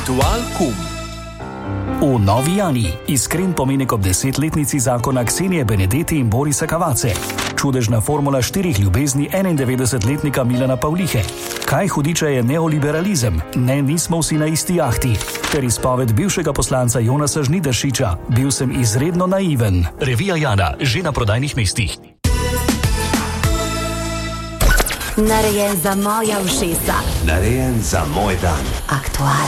Aktual kum. V Novi Jani iskren pomenek ob 10-letnici zakona Ksenije Benedetti in Borisa Cavazze. Čudežna formula 4 ljubezni 91-letnika Milana Pavlihe. Kaj hudiča je neoliberalizem? Ne, nismo vsi na isti jahti. Ter izpoved bivšega poslanca Jonasa Žnidaršiča. Bil sem izredno naiven. Revija Jana, že na prodajnih mestih. Narejen za moja ušesa. Narejen za moj dan. Aktual.